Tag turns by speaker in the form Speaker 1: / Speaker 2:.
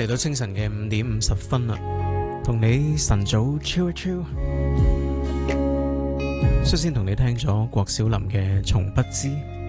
Speaker 1: 嚟到清晨嘅5:50啦，同你晨早 chill 一 chill。率先同你聽咗郭小霖嘅《從不知》。